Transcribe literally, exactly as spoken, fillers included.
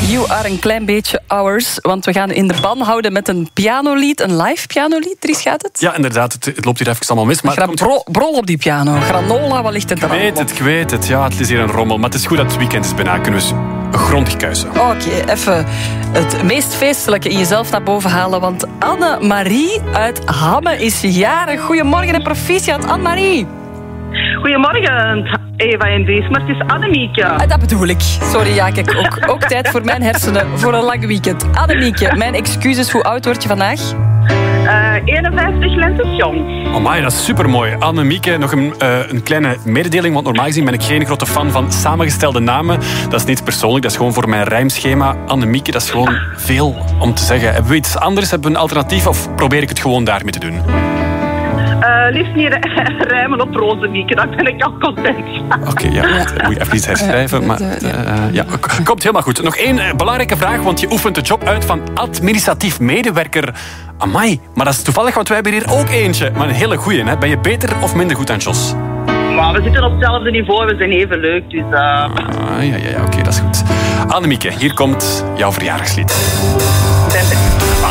You Are een klein beetje ours. Want we gaan in de ban houden met een pianolied. Een live pianolied, Dries, gaat het? Ja, inderdaad. Het, het loopt hier even allemaal mis. Maar Gra- het bro, brol op die piano. Granola, wat ligt er dan Ik weet op? het, ik weet het. Ja, het is hier een rommel. Maar het is goed dat het weekend is bijna. Kunnen we eens grondig kuisen. Oké, okay, even het meest feestelijke in jezelf naar boven halen. Want Anne-Marie uit Hamme is jarig. Goedemorgen en proficiat, Anne-Marie. Goedemorgen, Eva en Dries, maar het is Annemieke. Ah, dat bedoel ik. Sorry, ja, kijk, ook, ook tijd voor mijn hersenen voor een lang weekend. Annemieke, mijn excuses. Hoe oud word je vandaag? Uh, eenenvijftig lentes jong. Amai, dat is supermooi. Annemieke, nog een, uh, een kleine mededeling, want normaal gezien ben ik geen grote fan van samengestelde namen. Dat is niet persoonlijk, dat is gewoon voor mijn rijmschema. Annemieke, dat is gewoon veel om te zeggen. Hebben we iets anders? Hebben we een alternatief? Of probeer ik het gewoon daarmee te doen? Uh, liefst niet rijmen op Rozemieke, dan ben ik al content. Oké, okay, ja, ja. moet je even iets herschrijven. Maar, uh, ja, komt helemaal goed. Nog één uh, belangrijke vraag, want je oefent de job uit van administratief medewerker. Amai, maar dat is toevallig, want wij hebben hier ook eentje. Maar een hele goeie, hè? Ben je beter of minder goed aan Jos? Maar we zitten op hetzelfde niveau, we zijn even leuk, dus... Uh... Ah, ja, ja, ja, oké, okay, dat is goed. Annemieke, hier komt jouw verjaardagslied. Ben